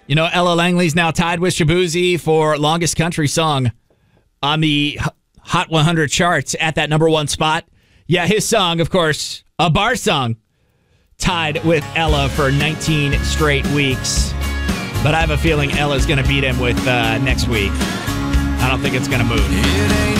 You know, Ella Langley's now tied with Shabuzi for longest country song on the Hot 100 charts at that number one spot. Yeah, his song, of course, a bar song, tied with Ella for 19 straight weeks. But I have a feeling Ella's going to beat him with next week. I don't think it's going to move.